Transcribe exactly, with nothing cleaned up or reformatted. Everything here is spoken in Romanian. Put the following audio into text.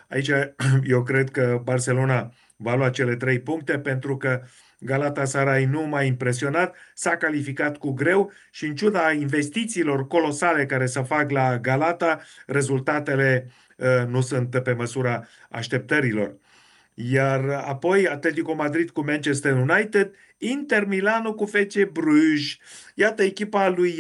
Aici eu cred că Barcelona va lua cele trei puncte pentru că Galatasaray nu m-a impresionat, s-a calificat cu greu și în ciuda investițiilor colosale care se fac la Galata, rezultatele uh, nu sunt pe măsura așteptărilor. Iar apoi Atletico Madrid cu Manchester United, Inter Milano cu F C Bruges. Iată echipa lui